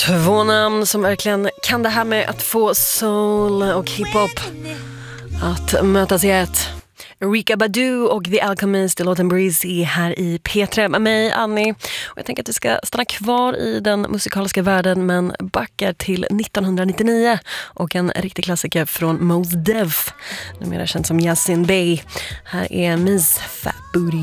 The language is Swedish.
Två namn som verkligen kan det här med att få soul och hiphop att mötas i ett. Erykah Badu och The Alchemist i låten Breezy här i P3 med mig, Annie. Och jag tänker att vi ska stanna kvar i den musikaliska världen men backar till 1999 och en riktig klassiker från Mos Def, numera känd som Yasin Bey. Här är Miss Fat Booty.